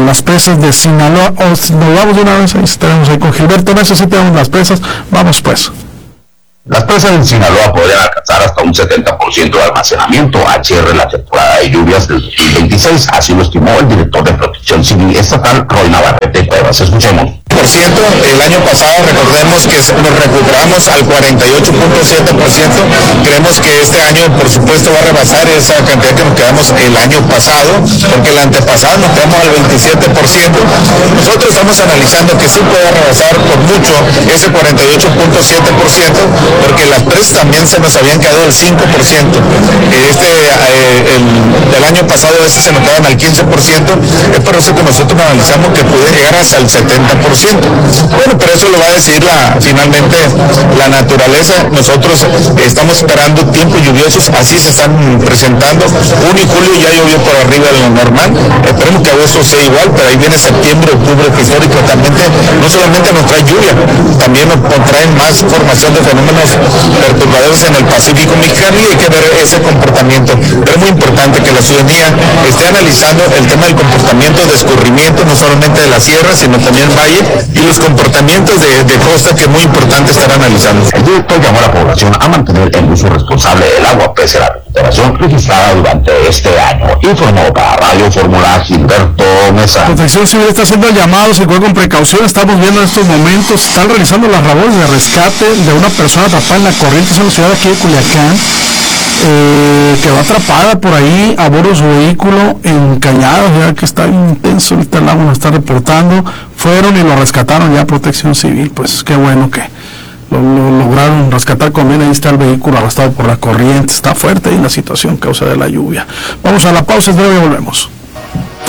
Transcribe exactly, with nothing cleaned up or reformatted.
las presas de Sinaloa. O nos vamos de una vez, ahí tenemos ahí con Gilberto Mesa, sí tenemos las presas, vamos pues. Las presas en Sinaloa podrían alcanzar hasta un setenta por ciento de almacenamiento al cierre de la temporada de lluvias del dos mil veintiséis, así lo estimó el director de Protección Civil Estatal, Roy Navarrete Cuevas. Escuchemos. Por ciento, el año pasado recordemos que nos recuperamos al cuarenta y ocho punto siete por ciento, creemos que este año por supuesto va a rebasar esa cantidad que nos quedamos el año pasado, porque el antepasado nos quedamos al veintisiete por ciento. Nosotros estamos analizando que sí puede rebasar por mucho ese cuarenta y ocho punto siete por ciento, porque las presas también se nos habían quedado el cinco por ciento. Este, eh, el, el año pasado ese se nos quedaban al quince por ciento, es por eso que nosotros analizamos que puede llegar hasta el setenta por ciento. Bueno, pero eso lo va a decidir la, finalmente la naturaleza. Nosotros estamos esperando tiempos lluviosos, así se están presentando. Junio y julio ya llovió por arriba de lo normal, esperemos que agosto sea igual, pero ahí viene septiembre, octubre, que históricamente no solamente nos trae lluvia, también nos trae más formación de fenómenos perturbadores en el Pacífico mexicano, y hay que ver ese comportamiento. Pero es muy importante que la ciudadanía esté analizando el tema del comportamiento de escurrimiento, no solamente de la sierra, sino también valle, y los comportamientos de, de costa, que es muy importante estar analizando. El director llamó a la población a mantener el uso responsable del agua pese a la recuperación registrada durante este año. Informó para Radio Fórmula Gilberto Mesa. Protección Civil está haciendo llamados y con precaución. Estamos viendo en estos momentos, están realizando las labores de rescate de una persona atrapada en la corriente en la ciudad de aquí de Culiacán. Eh, quedó atrapada por ahí a bordo de su vehículo en Cañadas, ya que está intenso ahorita el agua, nos está reportando. Fueron y lo rescataron ya Protección Civil, pues qué bueno que lo, lo lograron rescatar con bien. Ahí está el vehículo arrastrado por la corriente, está fuerte ahí la situación a causa de la lluvia. Vamos a la pausa y luego volvemos.